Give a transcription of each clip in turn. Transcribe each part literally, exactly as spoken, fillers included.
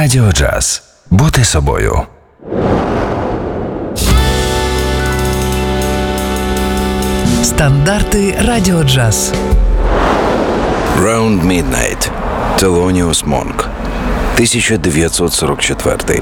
Радіо Джаз. Бути собою. Стандарти Радіо Джаз. Round Midnight. Thelonious Monk. тисяча дев'ятсот сорок четвертий.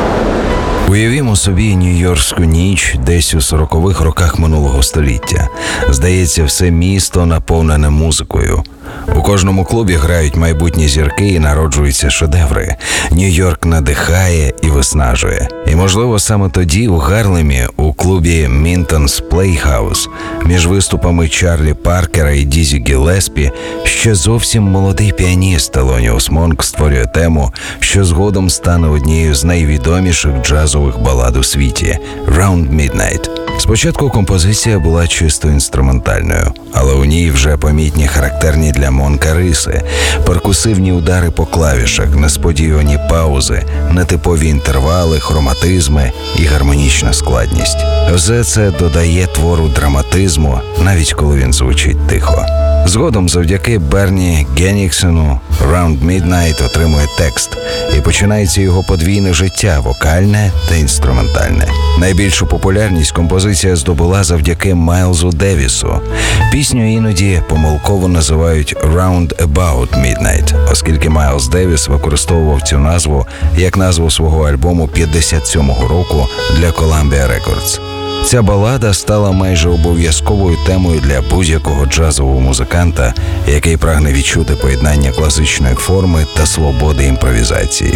Уявімо собі нью-йоркську ніч десь у сорокових роках минулого століття. Здається, все місто наповнене музикою. У кожному клубі грають майбутні зірки і народжуються шедеври. Нью-Йорк надихає і виснажує. І, можливо, саме тоді у Гарлемі, у клубі Мінтон's Playhouse, між виступами Чарлі Паркера і Дізі Гілеспі, ще зовсім молодий піаніст Тhelonious Монк створює тему, що згодом стане однією з найвідоміших джазових балад у світі – «Round Midnight». Спочатку композиція була чисто інструментальною, але у ній вже помітні характерні для Монка риси, перкусивні удари по клавішах, несподівані паузи, нетипові інтервали, хроматизми і гармонічна складність. Все це додає твору драматизму, навіть коли він звучить тихо. Згодом, завдяки Берні Геніксену, «Round Midnight» отримує текст, і починається його подвійне життя – вокальне та інструментальне. Найбільшу популярність композиція здобула завдяки Майлзу Девісу. Пісню іноді помилково називають «Round About Midnight», оскільки Майлз Девіс використовував цю назву як назву свого альбому п'ятдесят сьомого року для Columbia Records. Ця балада стала майже обов'язковою темою для будь-якого джазового музиканта, який прагне відчути поєднання класичної форми та свободи імпровізації.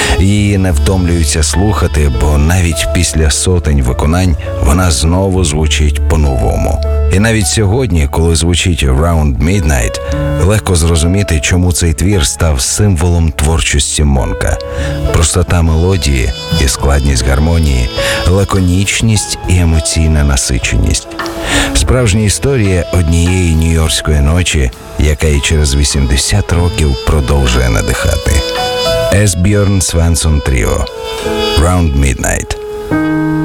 Її не втомлюються слухати, бо навіть після сотень виконань вона знову звучить по-новому. І навіть сьогодні, коли звучить «Round Midnight», легко зрозуміти, чому цей твір став символом творчості Монка. Простота мелодії і складність гармонії, лаконічність і емоційна насиченість. Справжня історія однієї нью-йоркської ночі, яка і через вісімдесят років продовжує надихати. Есбьорн Свенсон Тріо. «Round Midnight».